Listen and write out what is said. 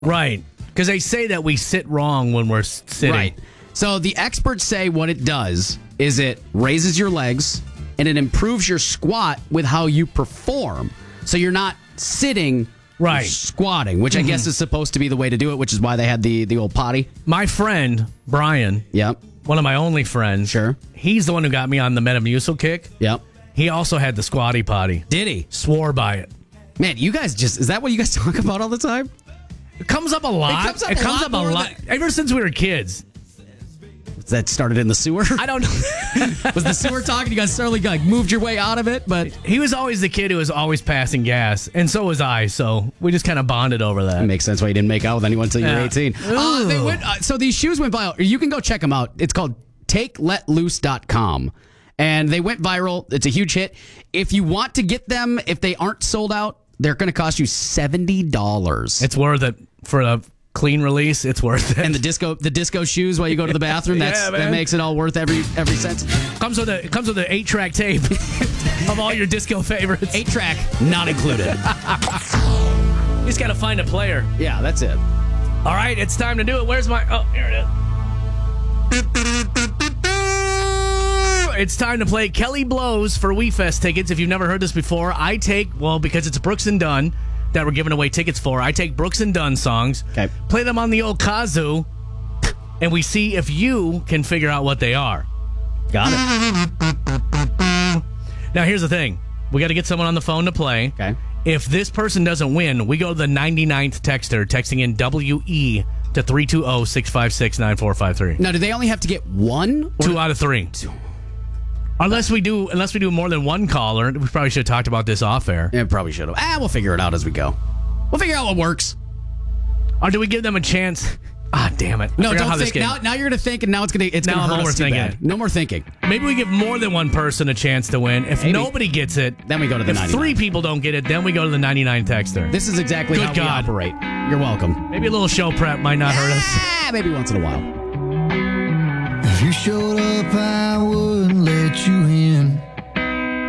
Right. Because they say that we sit wrong when we're sitting. Right. So the experts say what it does is it raises your legs and it improves your squat with how you perform. So you're not sitting, right, you're squatting, which I guess is supposed to be the way to do it, which is why they had the old potty. My friend, Brian, one of my only friends, sure, he's the one who got me on the Metamucil kick. Yep. He also had the squatty potty. Did he? Swore by it. Man, you guys is that what you guys talk about all the time? It comes up a lot. It comes up a lot. Ever since we were kids. That started in the sewer? I don't know. Was the sewer talking? You guys certainly moved your way out of it, but he was always the kid who was always passing gas, and so was I. So we just kind of bonded over that. It makes sense why you didn't make out with anyone until you were 18. So these shoes went viral. You can go check them out. It's called TakeLetLoose.com. And they went viral. It's a huge hit. If you want to get them, if they aren't sold out, they're going to cost you $70. It's worth it for a clean release. It's worth it. And the disco shoes while you go to the bathroom. That makes it all worth every cent. Comes with a 8-track tape of all your disco favorites. 8-track not included. You just got to find a player. Yeah, that's it. All right, it's time to do it. Where's my? Oh, here it is. It's time to play Kelly Blows for WeFest tickets. If you've never heard this before, because it's Brooks and Dunn that we're giving away tickets for. I take Brooks and Dunn songs, play them on the old kazoo, and we see if you can figure out what they are. Got it. Now, here's the thing. We got to get someone on the phone to play. Okay. If this person doesn't win, we go to the 99th texter, texting in WE to 320-656-9453. Now, do they only have to get one? 2 out of 3. Unless we do more than one caller. We probably should have talked about this off air. Yeah, probably should have. We'll figure it out as we go. We'll figure out what works. Or do we give them a chance? Damn it. No, don't think. Now you're going to think, and now it's going to hurt us too bad. No more thinking. Maybe we give more than one person a chance to win. If nobody gets it, then we go to the 99. If 3 people don't get it, then we go to the 99 texter. This is exactly how we operate. You're welcome. Maybe a little show prep might not hurt us. Maybe once in a while. If you showed up, I wouldn't let you in.